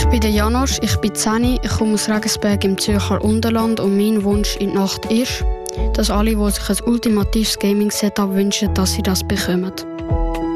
bin der Janosch, ich bin 10, ich komme aus Regensberg im Zürcher Unterland und mein Wunsch in der Nacht ist, dass alle, die sich ein ultimatives Gaming-Setup wünschen, dass sie das bekommen.